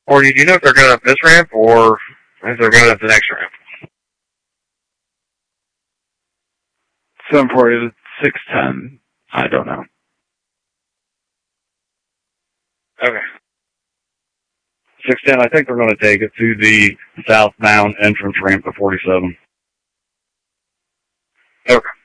Or do you know if they're going up this ramp or if they're going up the next ramp? 740 to 610. I don't know. Okay. 610, I think they're going to take it to the southbound entrance ramp of 47. Okay.